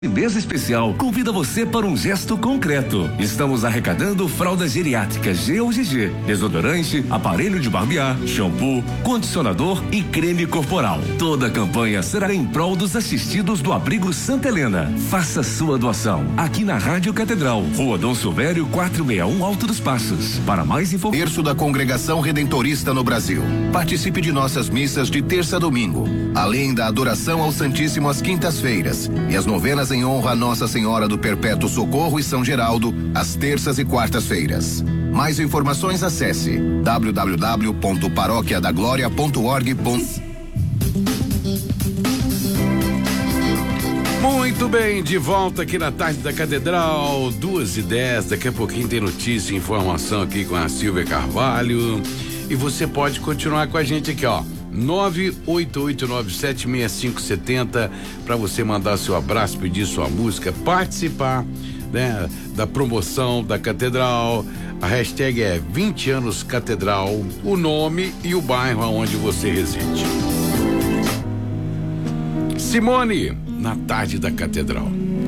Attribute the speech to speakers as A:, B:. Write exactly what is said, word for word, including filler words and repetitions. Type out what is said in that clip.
A: Mesa especial convida você para um gesto concreto. Estamos arrecadando fralda geriátrica G ou G G, desodorante, aparelho de barbear, shampoo, condicionador e creme corporal. Toda a campanha será em prol dos assistidos do Abrigo Santa Helena. Faça sua doação aqui na Rádio Catedral, Rua Dom Silvério quatrocentos e sessenta e um, Alto dos Passos. Para mais informações.
B: Terço da Congregação Redentorista no Brasil. Participe de nossas missas de terça a domingo, além da adoração ao Santíssimo às quintas-feiras e as novenas em honra a Nossa Senhora do Perpétuo Socorro e São Geraldo, às terças e quartas-feiras. Mais informações, acesse w w w ponto paróquia da glória ponto org.
C: Muito bem, de volta aqui na tarde da Catedral, duas e dez. Daqui a pouquinho tem notícia e informação aqui com a Silvia Carvalho. E você pode continuar com a gente aqui, ó. nove oito oito nove sete seis cinco sete zero para você mandar seu abraço, pedir sua música, participar, né, da promoção da Catedral. A hashtag é vinte anos Catedral, o nome e o bairro aonde você reside. Simone, na tarde da Catedral.